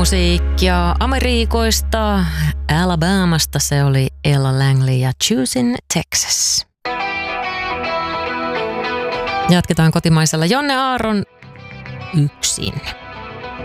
musiikkia Amerikoista, Alabamasta se oli Ella Langley ja Choosing Texas. Jatketaan kotimaisella Jonne Aaron Yksin.